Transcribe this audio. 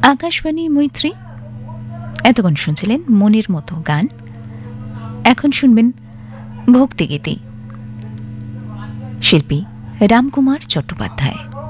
আকাশবাণী মৈত্রী। এতক্ষণ শুনছিলেন মনের মতো গান। এখন শুনবেন ভক্তিগীতি, শিল্পী রামকুমার চট্টোপাধ্যায়।